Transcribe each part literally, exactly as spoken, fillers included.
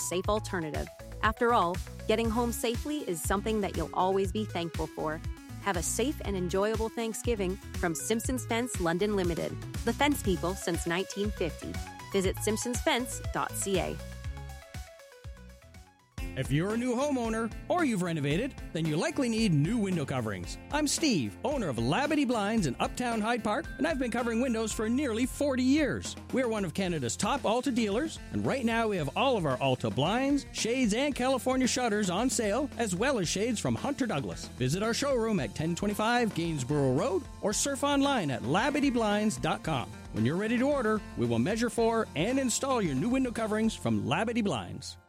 safe alternative. After all, getting home safely is something that you'll always be thankful for. Have a safe and enjoyable Thanksgiving from Simpsons Fence London Limited, the fence people since nineteen fifty. Visit simpsons fence dot c a. If you're a new homeowner or you've renovated, then you likely need new window coverings. I'm Steve, owner of Labadee Blinds in Uptown Hyde Park, and I've been covering windows for nearly forty years. We're one of Canada's top Alta dealers, and right now we have all of our Alta blinds, shades, and California shutters on sale, as well as shades from Hunter Douglas. Visit our showroom at ten twenty-five Gainsborough Road or surf online at labadee blinds dot com. When you're ready to order, we will measure for and install your new window coverings from Labadee Blinds.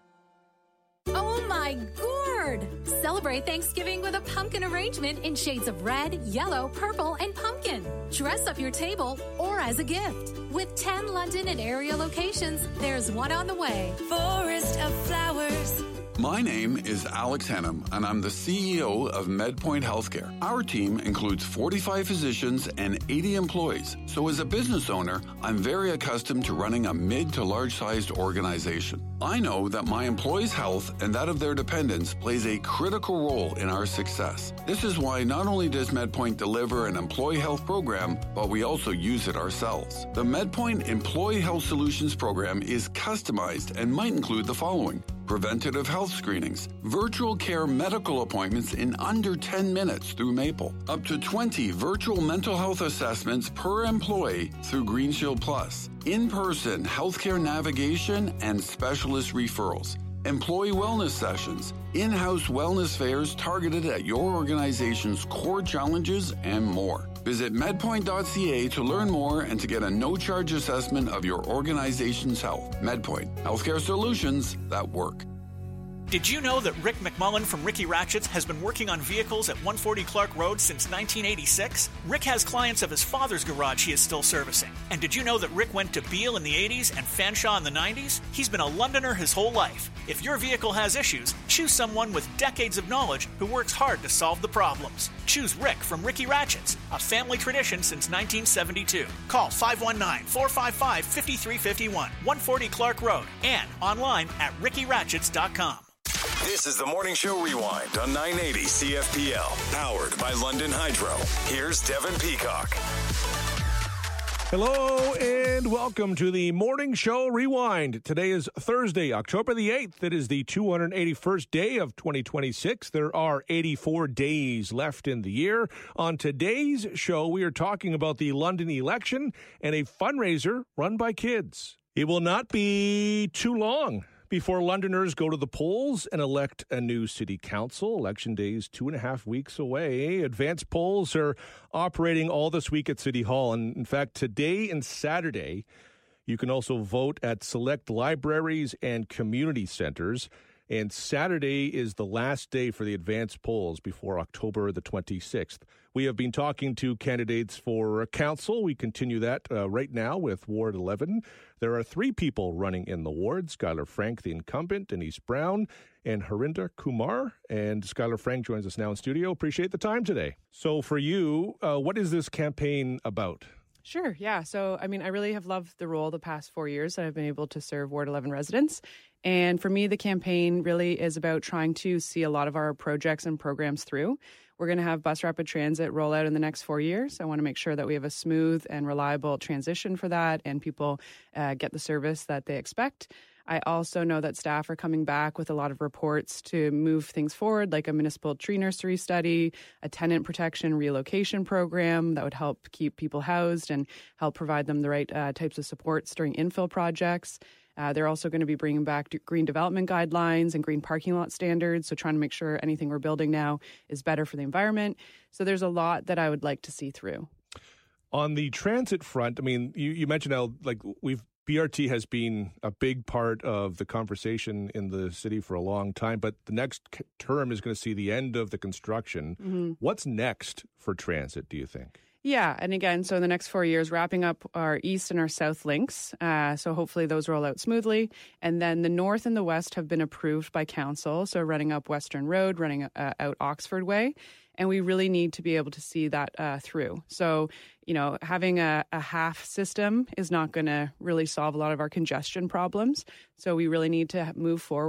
Oh my gourd! Celebrate Thanksgiving with a pumpkin arrangement in shades of red, yellow, purple, and pumpkin. Dress up your table or as a gift. With ten London and area locations, there's one on the way. Forest of Flowers. My name is Alex Hannum, and I'm the C E O of MedPoint Healthcare. Our team includes forty-five physicians and eighty employees. So as a business owner, I'm very accustomed to running a mid to large-sized organization. I know that my employees' health and that of their dependents plays a critical role in our success. This is why not only does MedPoint deliver an employee health program, but we also use it ourselves. The MedPoint Employee Health Solutions program is customized and might include the following: preventative health screenings, virtual care medical appointments in under ten minutes through Maple, up to twenty virtual mental health assessments per employee through Green Shield Plus, in-person healthcare navigation and specialist referrals, employee wellness sessions, in-house wellness fairs targeted at your organization's core challenges, and more. Visit medpoint dot c a to learn more and to get a no-charge assessment of your organization's health. MedPoint, healthcare solutions that work. Did you know that Rick McMullen from Ricky Ratchets has been working on vehicles at one forty Clark Road since nineteen eighty-six? Rick has clients of his father's garage he is still servicing. And did you know that Rick went to Beale in the eighties and Fanshawe in the nineties? He's been a Londoner his whole life. If your vehicle has issues, choose someone with decades of knowledge who works hard to solve the problems. Choose Rick from Ricky Ratchets, a family tradition since nineteen seventy-two. Call five one nine, four five five, five three five one, one forty Clark Road, and online at ricky ratchets dot com. This is the Morning Show Rewind on nine eighty C F P L, powered by London Hydro. Here's Devin Peacock. Hello and welcome to the Morning Show Rewind. Today is Thursday, October the eighth. It is the two hundred eighty-first day of twenty twenty-six. There are eighty-four days left in the year. On today's show, we are talking about the London election and a fundraiser run by kids. It will not be too long before Londoners go to the polls and elect a new city council. Election day is two and a half weeks away. Advanced polls are operating all this week at City Hall. And in fact, today and Saturday, you can also vote at select libraries and community centers. And Saturday is the last day for the advanced polls before October the twenty-sixth. We have been talking to candidates for council. We continue that uh, right now with Ward eleven. There are three people running in the ward: Skylar Frank, the incumbent, Denise Brown, and Harinder Kumar. And Skylar Frank joins us now in studio. Appreciate the time today. So for you, uh, what is this campaign about? Sure, yeah. So, I mean, I really have loved the role the past four years that I've been able to serve Ward eleven residents. And for me, the campaign really is about trying to see a lot of our projects and programs through. We're going to have bus rapid transit roll out in the next four years. I want to make sure that we have a smooth and reliable transition for that and people uh, get the service that they expect. I also know that staff are coming back with a lot of reports to move things forward, like a municipal tree nursery study, a tenant protection relocation program that would help keep people housed and help provide them the right uh, types of supports during infill projects. Uh, they're also going to be bringing back green development guidelines and green parking lot standards, so trying to make sure anything we're building now is better for the environment. So there's a lot that I would like to see through. On the transit front, I mean, you, you mentioned how, like, we've B R T has been a big part of the conversation in the city for a long time, but the next term is going to see the end of the construction. Mm-hmm. What's next for transit, do you think? Yeah, and again, so in the next four years, wrapping up our east and our south links. Uh, so hopefully those roll out smoothly. And then the north and the west have been approved by council. So running up Western Road, running uh, out Oxford Way. And we really need to be able to see that uh, through. So, you know, having a, a half system is not going to really solve a lot of our congestion problems. So we really need to move forward